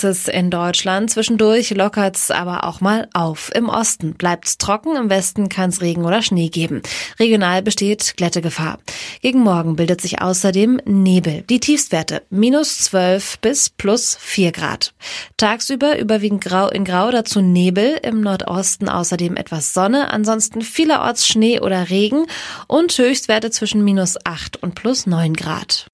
es in Deutschland. Zwischendurch lockert's aber auch mal auf. Im Osten bleibt's trocken, im Westen kann's Regen oder Schnee geben. Regional besteht Glättegefahr. Gegen Morgen bildet sich außerdem Nebel. Die Tiefstwerte -12 bis +4 Grad. Tagsüber überwiegend grau in grau, dazu Nebel, im Nordosten außerdem etwas Sonne, ansonsten vielerorts Schnee oder Regen und Höchstwerte zwischen -8 und +9 Grad.